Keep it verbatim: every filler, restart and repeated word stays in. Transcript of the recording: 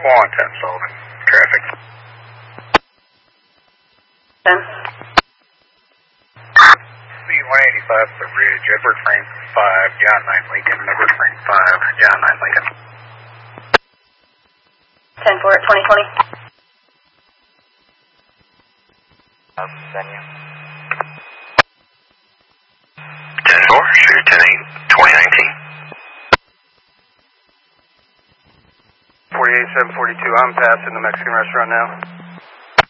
one ten Sullivan. Traffic. ten. B one eighty-five for the bridge. Edward Frame five. John nine Lincoln. Edward Frame five. John nine Lincoln. ten four at twenty twenty. Um, venue. ten four, sure, ten eight, twenty nineteen. forty-eight seven forty-two, I'm passing the Mexican restaurant now.